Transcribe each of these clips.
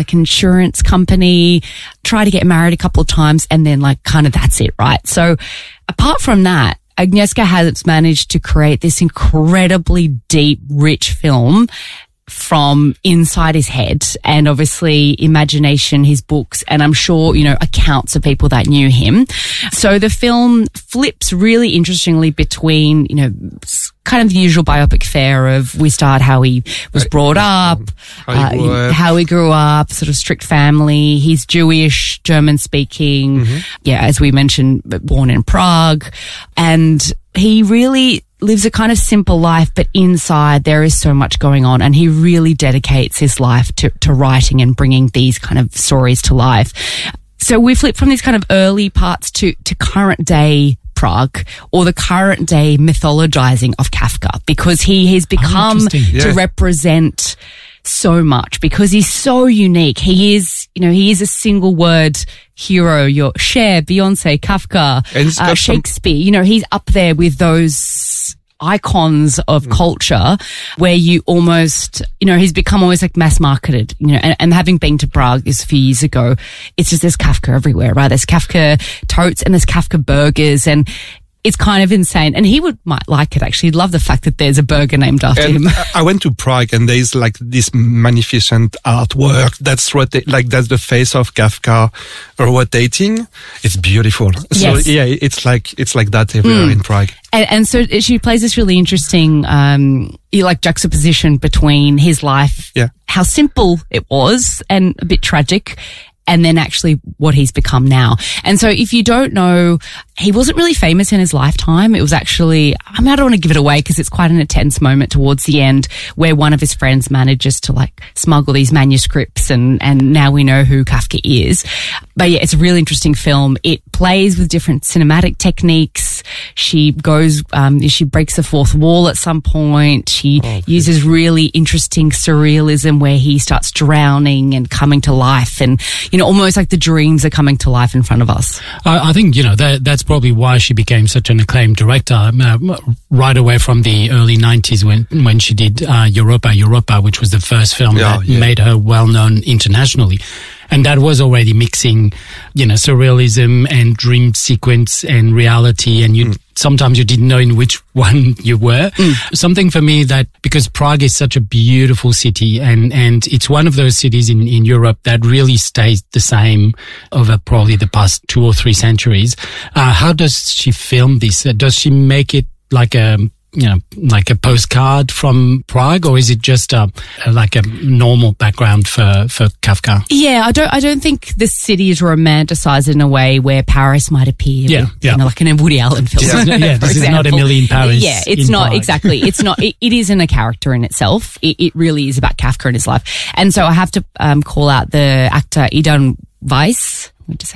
like insurance company, tried to get married a couple of times, and then like kind of that's it, right? So apart from that, Agnieszka has managed to create this incredibly deep, rich film from inside his head, and obviously imagination, his books, and I'm sure, you know, accounts of people that knew him. So the film flips really interestingly between, you know, kind of the usual biopic fare of we start how he was brought up, how he grew up, sort of strict family. He's Jewish, German speaking. Yeah, as we mentioned, born in Prague. And he really lives a kind of simple life, but inside there is so much going on, and he really dedicates his life to writing and bringing these kind of stories to life. So we flip from these kind of early parts to current day Prague, or the current day mythologizing of Kafka, because he has become to represent so much, because he's so unique. He is, you know, he is a single word hero. Your Cher, Beyonce, Kafka, Shakespeare, you know, he's up there with those icons of culture where you almost, you know, he's become almost like mass marketed, you know, and having been to Prague this a few years ago, it's just there's Kafka everywhere, right? There's Kafka totes and there's Kafka burgers, and it's kind of insane. And he might like it, actually. He'd love the fact that there's a burger named after him. I went to Prague, and there's like this magnificent artwork that's that's the face of Kafka rotating. It's beautiful. Yes. So yeah, it's like that everywhere in Prague. And so she plays this really interesting, like juxtaposition between his life, how simple it was and a bit tragic, and then actually what he's become now. And so if you don't know, he wasn't really famous in his lifetime. It was actually, I mean, I don't want to give it away because it's quite an intense moment towards the end where one of his friends manages to like smuggle these manuscripts, and now we know who Kafka is. But yeah, it's a really interesting film. It plays with different cinematic techniques. She goes, she breaks the fourth wall at some point. She uses really interesting surrealism where he starts drowning and coming to life, and, you know, almost like the dreams are coming to life in front of us. I think, you know, that's probably why she became such an acclaimed director right away from the early 90s when she did Europa, which was the first film that made her well known internationally. And that was already mixing, you know, surrealism and dream sequence and reality. And sometimes you didn't know in which one you were. Something for me that, because Prague is such a beautiful city, and it's one of those cities in Europe that really stays the same over probably the past 2 or 3 centuries. How does she film this? Does she make it like a postcard from Prague, or is it just like a normal background for Kafka? Yeah, I don't think the city is romanticized in a way where Paris might appear. Yeah. You know, like in a Woody Allen film. This is not Emily in Paris. Yeah, it's not Prague. exactly. It's not. It isn't a character in itself. It really is about Kafka and his life. And so I have to call out the actor Eden Weiss.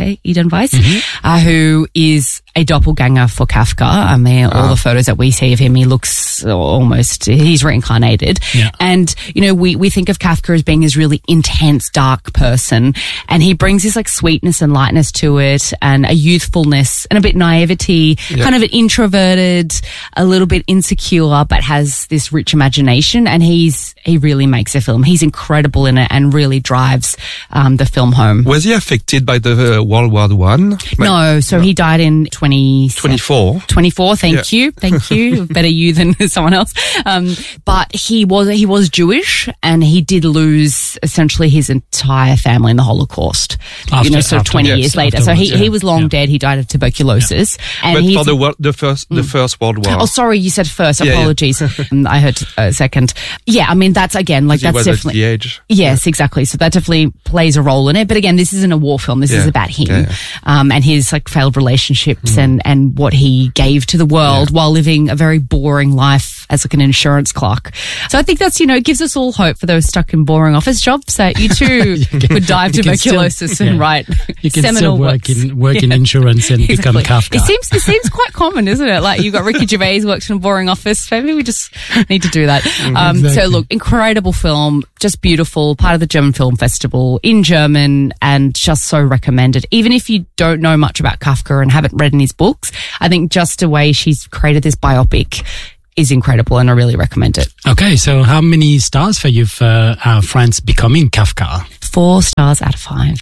Who is a doppelganger for Kafka. I mean, all the photos that we see of him, he looks almost, he's reincarnated. Yeah. And, you know, we think of Kafka as being this really intense, dark person, and he brings this like sweetness and lightness to it, and a youthfulness and a bit naivety, kind of an introverted, a little bit insecure, but has this rich imagination, and he really makes a film. He's incredible in it and really drives the film home. Was he affected by the World War I? No, so he died in 24. 24, thank you. Better you than someone else. But he was Jewish, and he did lose essentially his entire family in the Holocaust. After 20 years later. So he was long dead. He died of tuberculosis. And but for the First World War. Oh, sorry, you said first. Apologies. I heard second. Yeah, I mean, that's again, like that's definitely the age. Yes, exactly. So that definitely plays a role in it. But again, this isn't a war film. This is about him, and his like failed relationships and what he gave to the world while living a very boring life as like an insurance clerk. So I think that's, you know, it gives us all hope for those stuck in boring office jobs that you too could die of tuberculosis and write you can seminal still work in insurance and become Kafka. It seems quite common, isn't it? Like, you've got Ricky Gervais works in a boring office. Maybe we just need to do that. Exactly. So look, incredible film, just beautiful, part of the German Film Festival in German, and just so recommended. Even if you don't know much about Kafka and haven't read in his books, I think just the way she's created this biopic is incredible, and I really recommend it. Okay, so how many stars for you for France Becoming Kafka? 4 stars out of 5.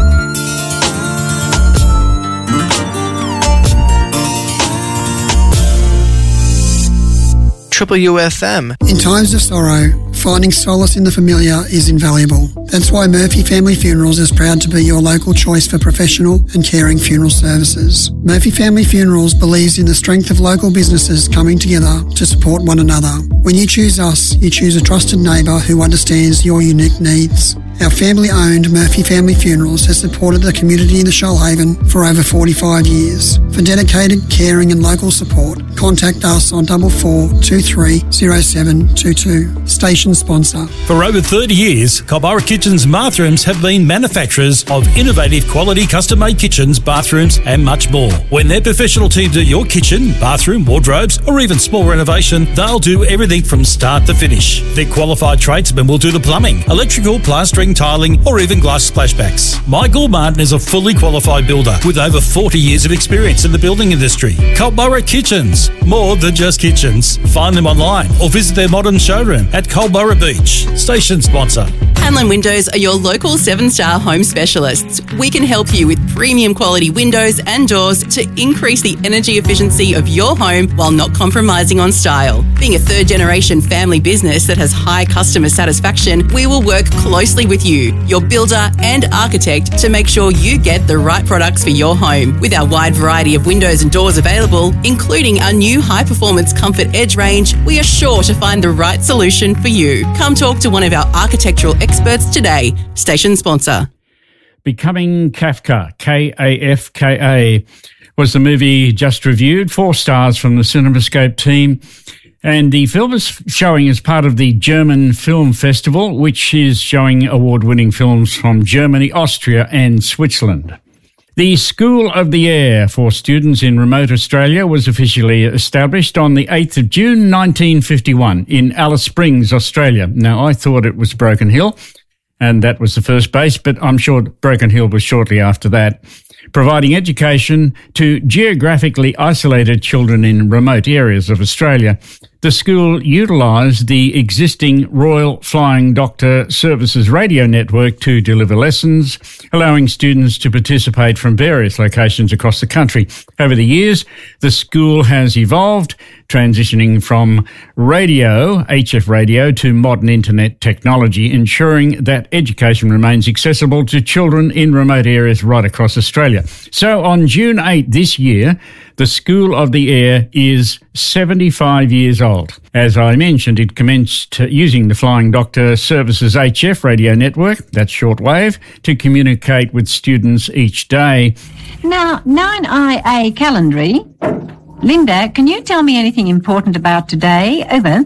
WFM. In times of sorrow, finding solace in the familiar is invaluable. That's why Murphy Family Funerals is proud to be your local choice for professional and caring funeral services. Murphy Family Funerals believes in the strength of local businesses coming together to support one another. When you choose us, you choose a trusted neighbour who understands your unique needs. Our family-owned Murphy Family Funerals has supported the community in the Shoalhaven for over 45 years. For dedicated, caring and local support, contact us on 4423 0722. Station sponsor. For over 30 years, Culburra Kitchens bathrooms have been manufacturers of innovative quality custom-made kitchens, bathrooms and much more. When their professional team do your kitchen, bathroom, wardrobes or even small renovation, they'll do everything from start to finish. Their qualified tradesmen will do the plumbing, electrical, plastering, tiling or even glass splashbacks. Michael Martin is a fully qualified builder with over 40 years of experience in the building industry. Culburra Kitchens, more than just kitchens. Find them online or visit their modern showroom at Culburra Beach. Station sponsor. Hanlon Windows are your local 7-star home specialists. We can help you with premium quality windows and doors to increase the energy efficiency of your home while not compromising on style. Being a third-generation family business that has high customer satisfaction, we will work closely with you, your builder and architect, to make sure you get the right products for your home. With our wide variety of windows and doors available, including our new high-performance Comfort Edge range, we are sure to find the right solution for you. Come talk to one of our architectural experts today. Station sponsor. Becoming Kafka, Kafka, was the movie just reviewed. 4 stars from the CinemaScope team. And the film is showing as part of the German Film Festival, which is showing award-winning films from Germany, Austria and Switzerland. The School of the Air for students in remote Australia was officially established on the 8th of June 1951 in Alice Springs, Australia. Now, I thought it was Broken Hill, and that was the first base, but I'm sure Broken Hill was shortly after that, providing education to geographically isolated children in remote areas of Australia. The school utilised the existing Royal Flying Doctor Services radio network to deliver lessons, allowing students to participate from various locations across the country. Over the years, the school has evolved, transitioning from radio, HF radio, to modern internet technology, ensuring that education remains accessible to children in remote areas right across Australia. So on June 8 this year, the School of the Air is 75 years old. As I mentioned, it commenced using the Flying Doctor Services HF radio network, that's shortwave, to communicate with students each day. Now, 9IA Calendary. Linda, can you tell me anything important about today? Over.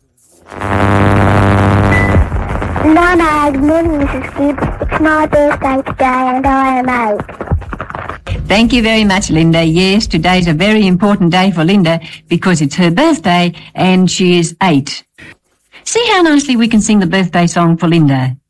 Nana, good morning, Mrs. Gibbs. It's my birthday today and I am 8. Thank you very much, Linda. Yes, today's a very important day for Linda because it's her birthday and she is 8. See how nicely we can sing the birthday song for Linda.